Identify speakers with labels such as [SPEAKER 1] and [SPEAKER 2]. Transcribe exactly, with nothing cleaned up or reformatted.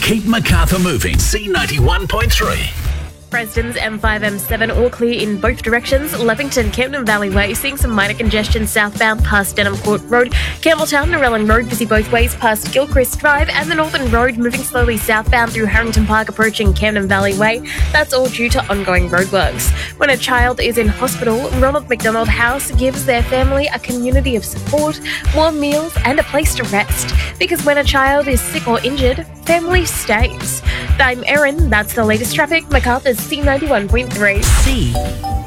[SPEAKER 1] Keep Macarthur moving. C ninety-one point three.
[SPEAKER 2] Preston's M five M seven all clear in both directions. Levington, Camden Valley Way, seeing some minor congestion southbound past Denham Court Road. Campbelltown, Narellan Road, busy both ways past Gilchrist Drive, and the Northern Road moving slowly southbound through Harrington Park approaching Camden Valley Way. That's all due to ongoing roadworks. When a child is in hospital, Ronald McDonald House gives their family a community of support, warm meals, and a place to rest. Because when a child is sick or injured, family stays. I'm Erin. That's the latest traffic. Macarthur's C ninety-one point three.
[SPEAKER 1] C